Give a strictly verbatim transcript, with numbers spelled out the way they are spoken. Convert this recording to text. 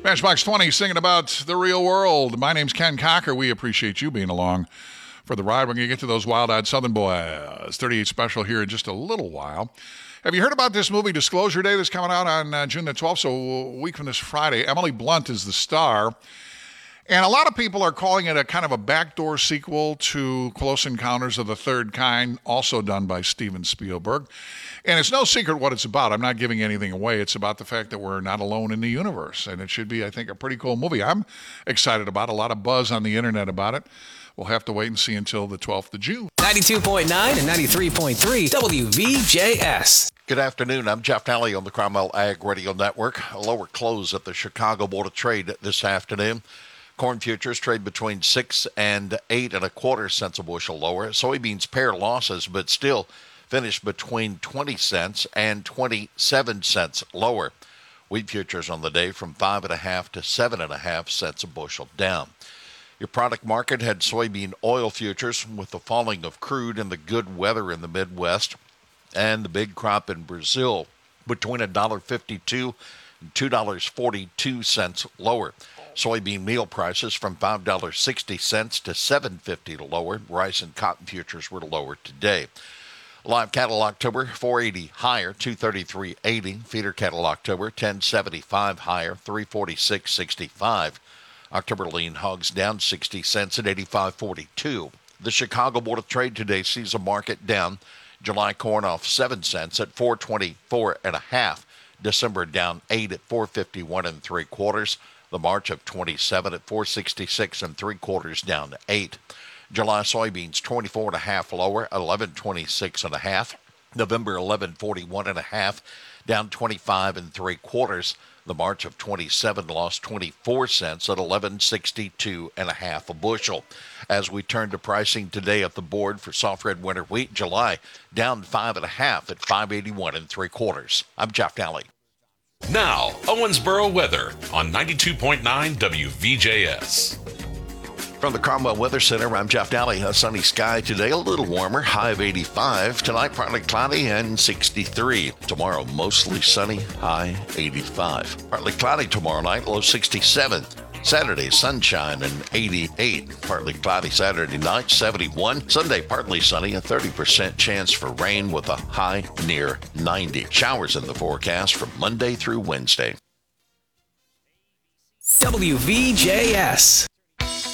Matchbox twenty singing about the real world. My name's Ken Cocker. We appreciate you being along for the ride. We're going to get to those wild-eyed Southern boys. thirty-eight special here in just a little while. Have you heard about this movie Disclosure Day that's coming out on uh, June the twelfth, so a week from this Friday? Emily Blunt is the star. And a lot of people are calling it a kind of a backdoor sequel to Close Encounters of the Third Kind, also done by Steven Spielberg. And it's no secret what it's about. I'm not giving anything away. It's about the fact that we're not alone in the universe. And it should be, I think, a pretty cool movie. I'm excited about it. A lot of buzz on the internet about it. We'll have to wait and see until the twelfth of June. ninety-two point nine and ninety-three point three W V J S. Good afternoon. I'm Jeff Nally on the Cromwell Ag Radio Network. A lower close at the Chicago Board of Trade this afternoon. Corn futures trade between six and eight and a quarter cents a bushel lower. Soybeans pair losses, but still finished between twenty cents and twenty-seven cents lower. Wheat futures on the day from five and a half to seven and a half cents a bushel down. Your product market had soybean oil futures with the falling of crude and the good weather in the Midwest and the big crop in Brazil between one dollar fifty-two and two dollars and forty-two cents lower. Soybean meal prices from five dollars and sixty cents to seven dollars and fifty cents lower. Rice and cotton futures were lower today. Live cattle October, four eighty higher, two thirty-three eighty. Feeder cattle October, ten seventy-five higher, three forty-six sixty-five. October lean hogs down sixty cents at eighty-five forty-two. The Chicago Board of Trade today sees a market down. July corn off seven cents at four twenty-four and a half. December down eight at four fifty-one and three quarters. The March of twenty-seven at four sixty-six and three quarters down to eight. July soybeans twenty-four and a half lower, eleven twenty-six and a half. November eleven forty-one and a half, down twenty-five and three quarters. The March of twenty-seven lost twenty-four cents at eleven sixty-two and a half a bushel. As we turn to pricing today at the board for soft red winter wheat, July down five and a half at five eighty-one and three quarters. I'm Jeff Nally. Now, Owensboro weather on ninety-two point nine W V J S. From the Cromwell Weather Center, I'm Jeff Nally. A sunny sky today, a little warmer, high of eighty-five. Tonight, partly cloudy and sixty-three. Tomorrow, mostly sunny, high eighty-five. Partly cloudy tomorrow night, low sixty-seven. Saturday, sunshine and eighty-eight. Partly cloudy Saturday night, seventy-one. Sunday, partly sunny, a thirty percent chance for rain with a high near ninety. Showers in the forecast from Monday through Wednesday. W V J S.